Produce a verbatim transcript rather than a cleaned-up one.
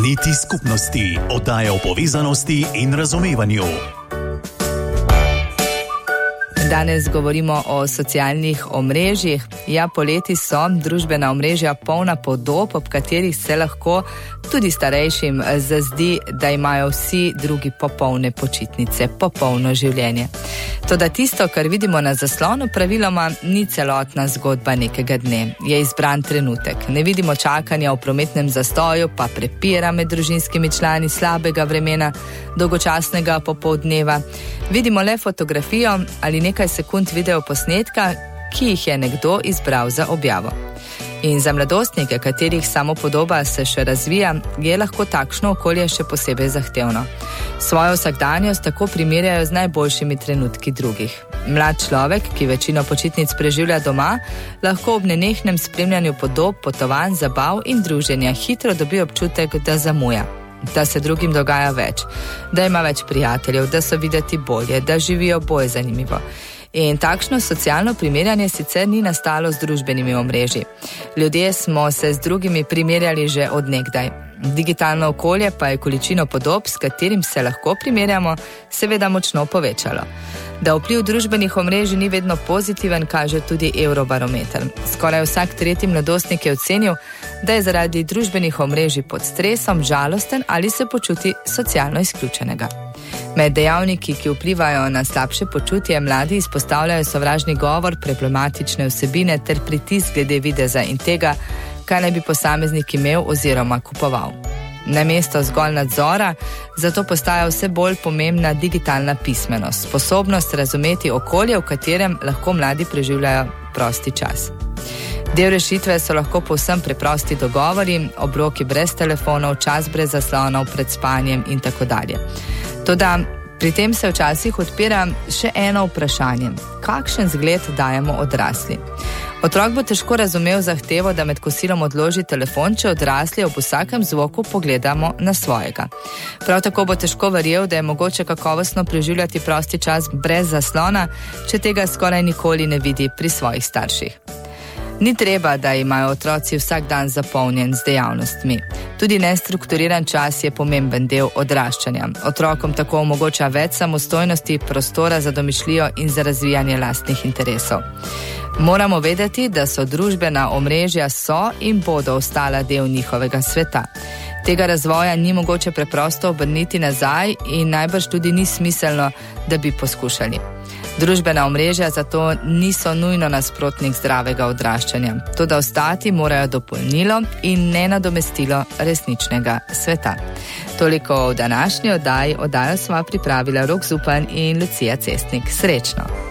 Niti skupnosti, oddaja o povezanosti in razumevanju. Danes govorimo o socialnih omrežjih. Ja, poleti so družbena omrežja polna podob, ob katerih se lahko tudi starejšim zazdi, da imajo vsi drugi popolne počitnice, popolno življenje. Toda tisto, kar vidimo na zaslonu, praviloma ni celotna zgodba nekega dne. Je izbran trenutek. Ne vidimo čakanja v prometnem zastoju, pa prepira med družinskimi člani, slabega vremena, dolgočasnega popoldneva. Vidimo le fotografijo ali nekaj sekund video posnetka, ki jih je nekdo izbral za objavo. In za mladostnike, katerih samopodoba se še razvija, je lahko takšno okolje še posebej zahtevno. Svojo vsakdanjost tako primerjajo z najboljšimi trenutki drugih. Mlad človek, ki večino počitnic preživlja doma, lahko ob nenehnem spremljanju podob, potovanj, zabav in druženja hitro dobi občutek, da zamuja, da se drugim dogaja več, da ima več prijateljev, da so videti bolje, da živijo bolj zanimivo. In takšno socialno primerjanje sicer ni nastalo z družbenimi omrežji. Ljudje smo se z drugimi primerjali že od nekdaj. Digitalno okolje pa je količino podob, s katerim se lahko primerjamo, seveda močno povečalo. Da vpliv družbenih omrežij ni vedno pozitiven, kaže tudi Eurobarometer. Skoraj vsak tretji mladostnik je ocenil, da je zaradi družbenih omrežij pod stresom, žalosten ali se počuti socialno izključenega. Med dejavniki, ki vplivajo na slabše počutje, mladi izpostavljajo sovražni govor, problematične vsebine ter pritisk glede videza in tega, kaj naj bi posameznik imel oziroma kupoval. Namesto zgolj nadzora, zato postaja vse bolj pomembna digitalna pismenost, sposobnost razumeti okolje, v katerem lahko mladi preživljajo prosti čas. Del rešitve so lahko povsem preprosti dogovori, obroki brez telefonov, čas brez zaslonov, pred spanjem in tako dalje. Toda pri tem se včasih odpira še eno vprašanje. Kakšen zgled dajemo odrasli? Otrok bo težko razumel zahtevo, da med kosilom odloži telefon, če odrasli ob vsakem zvoku pogledamo na svojega. Prav tako bo težko verjel, da je mogoče kakovostno preživljati prosti čas brez zaslona, če tega skoraj nikoli ne vidi pri svojih starših. Ni treba, da imajo otroci vsak dan zapolnjen z dejavnostmi. Tudi nestrukturiran čas je pomemben del odraščanja. Otrokom tako omogoča več samostojnosti, prostora za domišljijo in za razvijanje lastnih interesov. Moramo vedeti, da so družbena omrežja so in bodo ostala del njihovega sveta. Tega razvoja ni mogoče preprosto obrniti nazaj in najbrž tudi ni smiselno, da bi poskušali. Družbena omrežja zato niso nujno nasprotnik zdravega odraščanja, toda ostati morajo dopolnilo in ne nadomestilo resničnega sveta. Toliko v današnji oddaji, oddajo sva pripravila Rok Zupan in Lucija Cestnik. Srečno!